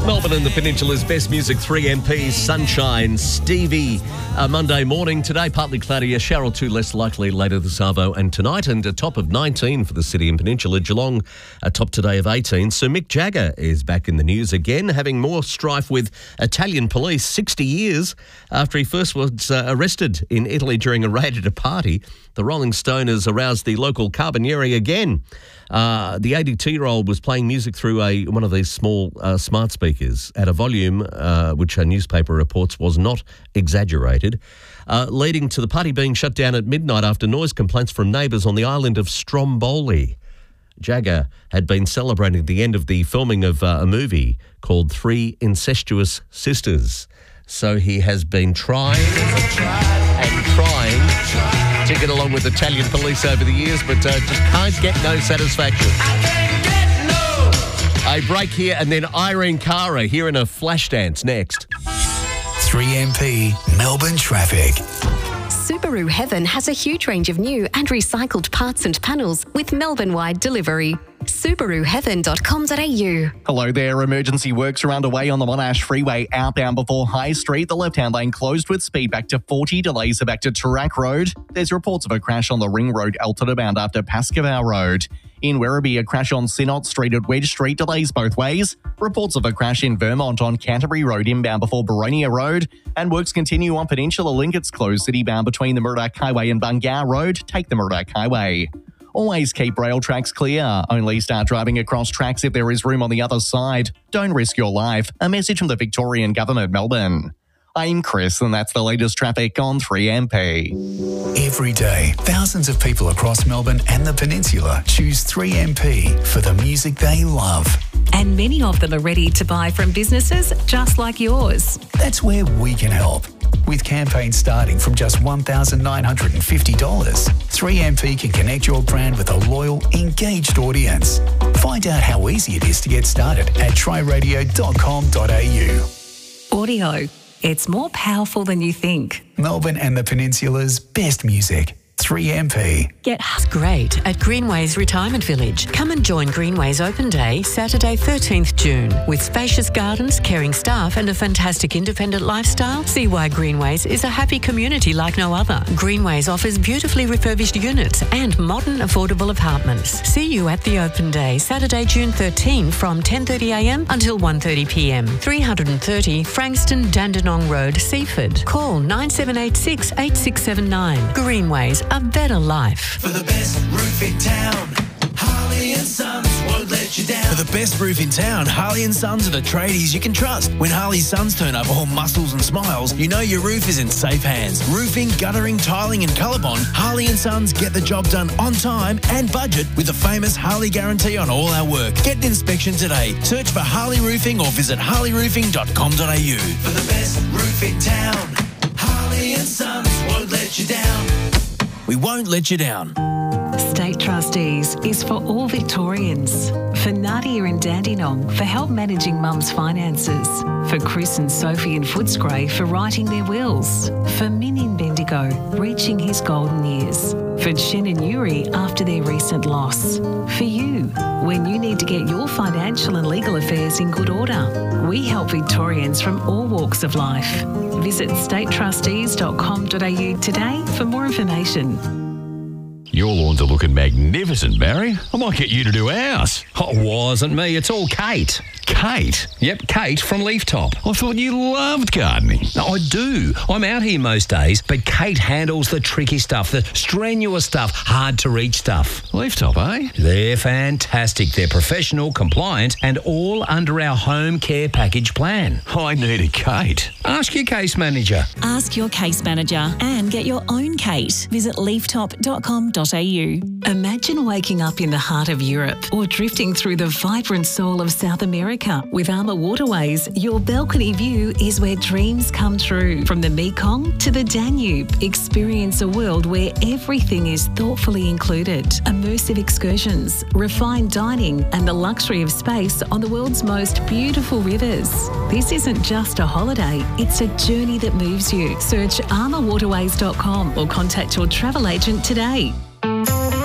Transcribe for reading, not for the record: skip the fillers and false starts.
Melbourne and the Peninsula's best music, 3MP's Sunshine, Stevie. Monday morning today, partly cloudy, a shower or two less likely later this arvo and tonight, and a top of 19 for the city and peninsula. Geelong, a top today of 18. So Mick Jagger is back in the news again, having more strife with Italian police 60 years after he first was arrested in Italy during a raid at a party. The Rolling Stone has aroused the local Carabinieri again. The 82-year-old was playing music through one of these small smart speakers at a volume which a newspaper reports was not exaggerated, leading to the party being shut down at midnight after noise complaints from neighbours on the island of Stromboli. Jagger had been celebrating the end of the filming of a movie called Three Incestuous Sisters. So he has been trying to get along with Italian police over the years, but just can't get no satisfaction. A break here, and then Irene Cara here in a flash dance next. 3MP Melbourne traffic. Subaru Heaven has a huge range of new and recycled parts and panels with Melbourne-wide delivery. SubaruHeaven.com.au. Hello there. Emergency works are underway on the Monash Freeway outbound before High Street. The left-hand lane closed with speed back to 40. Delays are back to Tarak Road. There's reports of a crash on the Ring Road Elton bound after Pascoe Road. In Werribee, a crash on Synod Street at Wedge Street, delays both ways. Reports of a crash in Vermont on Canterbury Road inbound before Baronia Road. And works continue on Peninsula Link. It's closed citybound between the Murdoch Highway and Bungar Road. Take the Murdoch Highway. Always keep rail tracks clear. Only start driving across tracks if there is room on the other side. Don't risk your life. A message from the Victorian Government, Melbourne. I'm Chris, and that's the latest traffic on 3MP. Every day, thousands of people across Melbourne and the Peninsula choose 3MP for the music they love. And many of them are ready to buy from businesses just like yours. That's where we can help. With campaigns starting from just $1,950, 3MP can connect your brand with a loyal, engaged audience. Find out how easy it is to get started at tryradio.com.au. Audio. It's more powerful than you think. Melbourne and the Peninsula's best music. 3MP. Get great at Greenways Retirement Village. Come and join Greenways Open Day, Saturday 13th June. With spacious gardens, caring staff and a fantastic independent lifestyle, see why Greenways is a happy community like no other. Greenways offers beautifully refurbished units and modern affordable apartments. See you at the Open Day, Saturday, June 13 from 10:30am until 1:30pm. 330 Frankston Dandenong Road, Seaford. Call 9786 8679. Greenways, a better life. For the best roof in town, Harley & Sons won't let you down. For the best roof in town, Harley & Sons are the tradies you can trust. When Harley & Sons turn up all muscles and smiles, you know your roof is in safe hands. Roofing, guttering, tiling and colour bond, Harley & Sons get the job done on time and budget with the famous Harley guarantee on all our work. Get an inspection today. Search for Harley Roofing or visit harleyroofing.com.au. For the best roof in town, Harley & Sons won't let you down. We won't let you down. State Trustees is for all Victorians. For Nadia and Dandenong for help managing mum's finances. For Chris and Sophie in Footscray for writing their wills. For Min in Bendigo reaching his golden years. For Chen and Yuri after their recent loss. For you when you need to get your financial and legal affairs in good order. We help Victorians from all walks of life. Visit statetrustees.com.au today for more information. Your lawns are looking magnificent, Barry. I might get you to do ours. Oh, it wasn't me. It's all Kate. Kate? Yep, Kate from Leaftop. I thought you loved gardening. No, I do. I'm out here most days, but Kate handles the tricky stuff, the strenuous stuff, hard to reach stuff. Leaftop, eh? They're fantastic. They're professional, compliant, and all under our home care package plan. I need a Kate. Ask your case manager. Ask your case manager and get your own Kate. Visit leaftop.com.au. Imagine waking up in the heart of Europe or drifting through the vibrant soul of South America. With Armour Waterways, your balcony view is where dreams come true. From the Mekong to the Danube, experience a world where everything is thoughtfully included. Immersive excursions, refined dining, and the luxury of space on the world's most beautiful rivers. This isn't just a holiday, it's a journey that moves you. Search armourwaterways.com or contact your travel agent today.